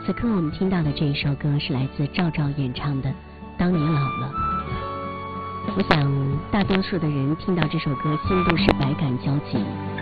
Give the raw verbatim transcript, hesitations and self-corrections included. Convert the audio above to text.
此刻我们听到的这一首歌是来自赵照演唱的《当你老了》。我想大多数的人听到这首歌心都是百感交集，